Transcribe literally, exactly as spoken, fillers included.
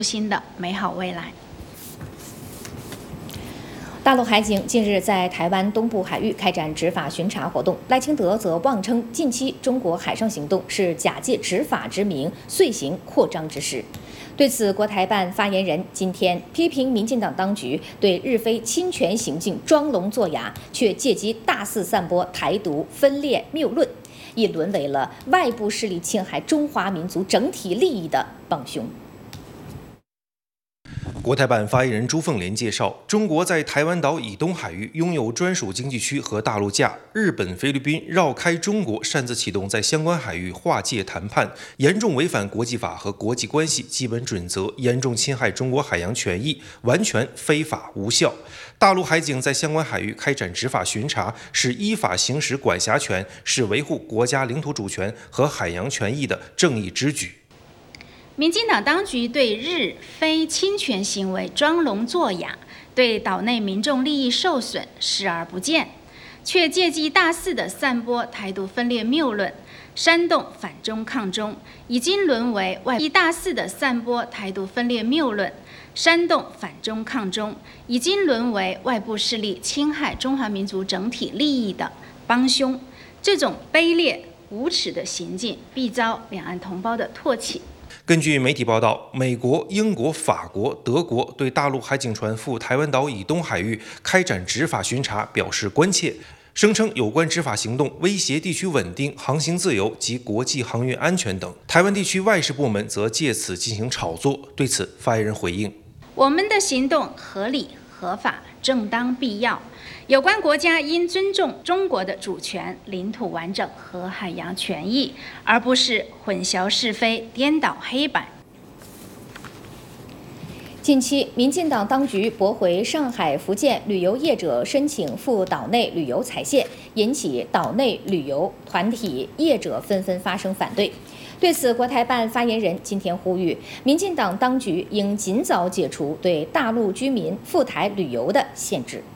新的美好未来。 大陆海警近日在台湾东部海域开展执法巡查活动，赖清德则妄称近期中国海上行动是假借执法之名遂行扩张之势。对此，国台办发言人今天批评民进党当局对日非侵权行径装聋作哑，却借机大肆散播台独分裂谬论，已沦为了外部势力侵害中华民族整体利益的帮凶。 国台办发言人朱凤莲介绍，中国在台湾岛以东海域拥有专属经济区和大陆架，日本、菲律宾绕开中国，擅自启动在相关海域划界谈判，严重违反国际法和国际关系基本准则，严重侵害中国海洋权益，完全非法无效。大陆海警在相关海域开展执法巡查，是依法行使管辖权，是维护国家领土主权和海洋权益的正义之举。 民进党当局对日非侵权行为装聋作哑，对岛内民众利益受损视而不见，却借机大肆地散播台独分裂谬论，煽动反中抗中，已经沦为外部大肆地散播台独分裂谬论，煽动反中抗中，已经沦为外部势力侵害中华民族整体利益的帮凶。这种卑劣无耻的行径，必遭两岸同胞的唾弃。 根据媒体报道，美国、英国、法国、德国对大陆海警船赴台湾岛以东海域开展执法巡查表示关切，声称有关执法行动威胁地区稳定、航行自由及国际航运安全等。台湾地区外事部门则借此进行炒作。对此，发言人回应： 我们的行动合理、合法、正当、必要。有关国家应尊重中国的主权、领土完整和海洋权益，而不是混淆是非、颠倒黑白。 近期，民进党当局驳回上海、福建旅游业者申请赴岛内旅游踩线，引起岛内旅游团体业者纷纷发声反对。对此，国台办发言人今天呼吁，民进党当局应尽早解除对大陆居民赴台旅游的限制。